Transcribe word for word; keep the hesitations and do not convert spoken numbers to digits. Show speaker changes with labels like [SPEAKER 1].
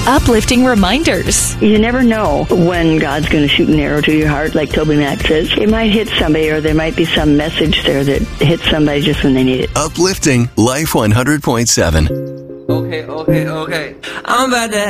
[SPEAKER 1] uplifting reminders.
[SPEAKER 2] You never know when God's going to shoot an arrow to your heart, like Toby Mac says. It might hit somebody, or there might be some message there that hits somebody just when they need it.
[SPEAKER 3] Uplifting Life one hundred point seven.
[SPEAKER 4] Okay, okay, okay. I'm about to